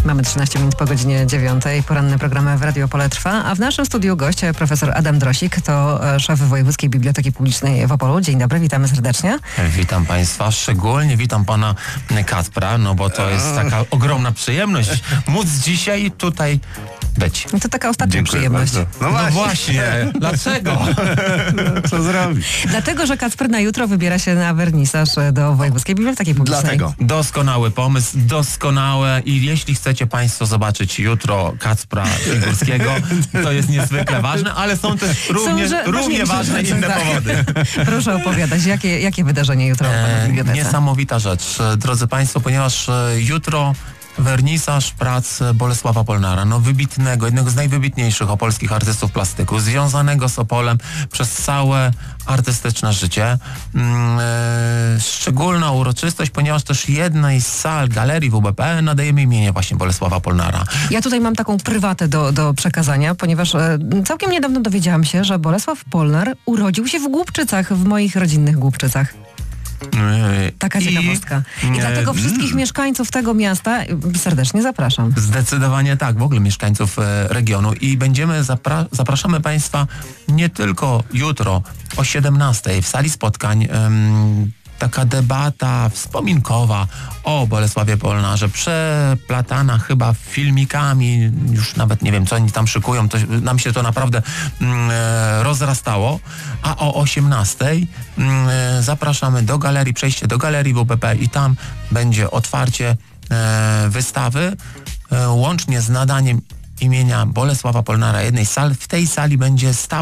Mamy 13 minut po godzinie 9. Poranny program w Radio Opole trwa, a w naszym studiu gość profesor Adam Drosik, to szef Wojewódzkiej Biblioteki Publicznej w Opolu. Dzień dobry, witamy serdecznie. Witam Państwa, szczególnie witam pana Kacpra, no bo to jest taka ogromna przyjemność móc dzisiaj tutaj być. No to taka ostatnia przyjemność. No właśnie. Dlaczego? Co zrobić? Dlatego, że Kacper na jutro wybiera się na wernisaż do Wojewódzkiej Biblioteki Publicznej. Dlatego. Doskonały pomysł, doskonałe, i jeśli chcecie Państwo zobaczyć jutro Kacpra Figurskiego, to jest niezwykle ważne, ale są też równie ważne inne powody. Proszę opowiadać, jakie wydarzenie jutro w bibliotece? Niesamowita rzecz, drodzy Państwo, ponieważ jutro wernisaż prac Bolesława Polnara, wybitnego, jednego z najwybitniejszych opolskich artystów plastyku, związanego z Opolem przez całe artystyczne życie. Szczególna uroczystość, ponieważ też jednej z sal galerii WBP nadajemy imienie właśnie Bolesława Polnara. Ja tutaj mam taką prywatę do przekazania, ponieważ całkiem niedawno dowiedziałam się, że Bolesław Polnar urodził się w Głubczycach, w moich rodzinnych Głubczycach. Taka ciekawostka. I dlatego wszystkich mieszkańców tego miasta serdecznie zapraszam. Zdecydowanie tak, w ogóle mieszkańców regionu, i zapraszamy Państwa nie tylko jutro o 17:00 w sali spotkań. Taka debata wspominkowa o Bolesławie Polnarze, przeplatana chyba filmikami, już nawet nie wiem, co oni tam szykują, to nam się to naprawdę rozrastało, a o 18:00 zapraszamy do galerii, przejście do galerii WPP i tam będzie otwarcie wystawy, łącznie z nadaniem imienia Bolesława Polnara jednej z sal. W tej sali będzie stał